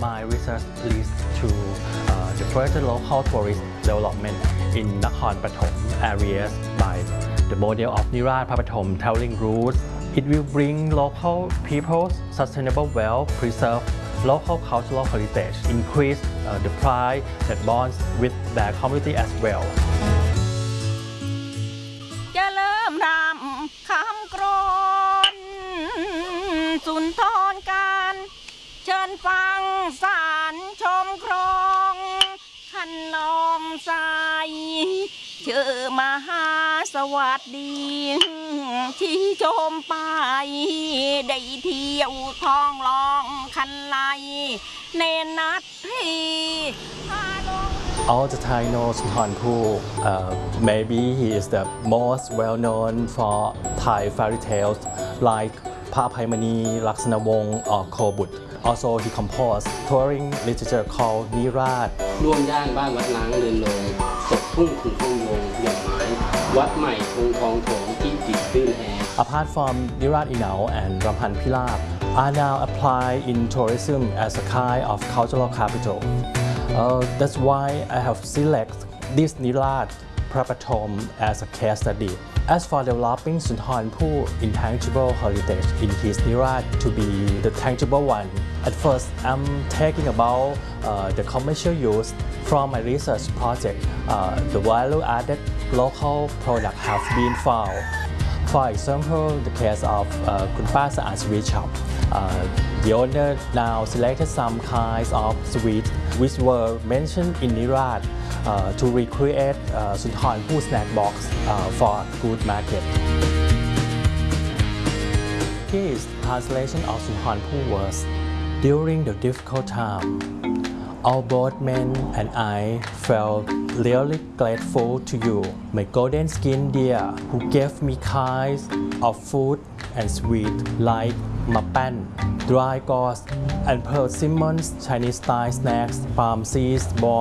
My research leads to the further local tourist development in Nakhon Pathom areas by the model of Nirad Papathom traveling routes. It will bring local people's sustainable wealth, preserve local cultural heritage, increase the pride that bonds with their community as well. จะเริ่มรำคำกรอนสุนทรการเชิญฟังสารชมครองขันลองใสเชื่อมหาสวัสดีที่ชมไปได้เที่ยวท้องลองคันไลเนนัดที่พาลง All the Thai know Sunthornpul. Maybe he is the most well-known for Thai fairy tales like Papaimani, Laksanawong or Kobut. Also, he composed touring literature called Nirad. ร่วมย่างบ้านวัดล้างเรือนลงตกทุ่งถึงทุ่งวงหย่อมไม้วัดใหม่คงทองโถงที่ติดตื้นแห Apart from Nirad Inau and Ramhan Pilap, are now applied in tourism as a kind of cultural capital. That's why I have selected this Nirad Papathom as a case study. As for developing Sunthornpul intangible heritage in his Nirad to be the tangible one, at first I'm talking about the commercial use. From my research project, the value-added local products have been found. For example, the case of Kunpa Sa'at Sweet Shop. The owner now selected some kinds of sweets which were mentioned in Nirad to recreate Sunthornpul snack box for a good market. Here is translation of Sunthornpul words. During the difficult time, all both men and I felt really grateful to you, my golden skinned dear, who gave me kinds of food and sweet like mapan, dry gauze, and persimmons, Chinese style snacks, palm seeds,